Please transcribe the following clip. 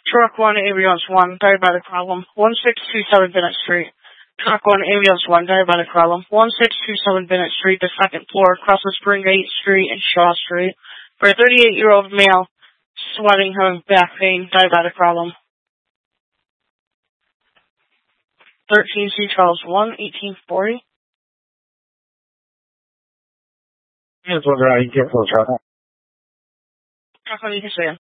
Truck 1, Ambulance 1, diabetic problem, 1627 Bennett Street. Truck 1, Ambulance 1, diabetic problem, 1627 Bennett Street, the second floor, across the Springate Street and Shaw Street. For a 38-year-old male, sweating, having back pain, diabetic problem. 13 C. Charles 1, 1840. Here's what I get for a truck. Truck 1, you can see him.